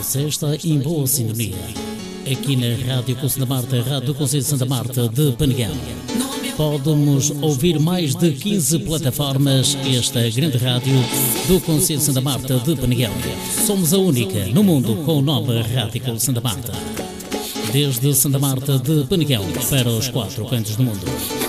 Você está em boa sintonia. Aqui na Rádio Conselho da Marta, Rádio do Conselho de Santa Marta de Peneguel. Podemos ouvir mais de 15 plataformas esta grande rádio do Conselho de Santa Marta de Peneguel. Somos a única no mundo com o nome Rádio Conselho de Santa Marta. Desde Santa Marta de Peneguel para os 4 cantos do mundo.